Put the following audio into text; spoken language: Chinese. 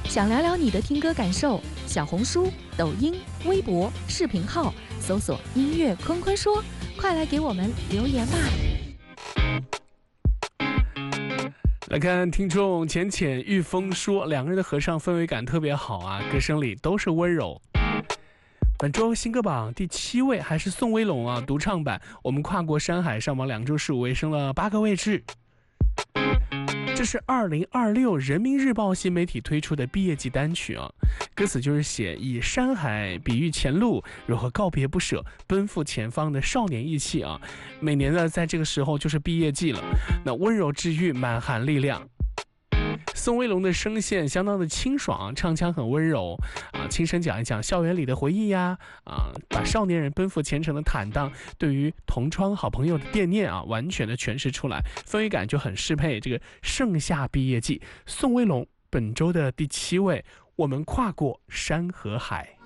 想聊聊你的听歌感受，小红书、抖音、微博、视频号搜索音乐坤坤说，快来给我们留言吧。 来看听众浅浅御风说，两个人的合唱氛围感特别好啊，歌声里都是温柔。本周新歌榜第7位还是宋威龙啊，独唱版我们跨过山海上榜2周15位，升了8个位置。这是2026人民日报新媒体推出的毕业季单曲啊，歌词就是写以山海比喻前路，如何告别不舍，奔赴前方的少年意气啊。每年呢，在这个时候就是毕业季了，那温柔治愈，满含力量。宋威龙的声线相当的清爽，唱腔很温柔啊，轻声讲一讲校园里的回忆呀，把少年人奔赴前程的坦荡，对于同窗好朋友的惦念啊，完全的诠释出来，氛围感就很适配这个盛夏毕业季。宋威龙本周的第7位，我们跨过山和海。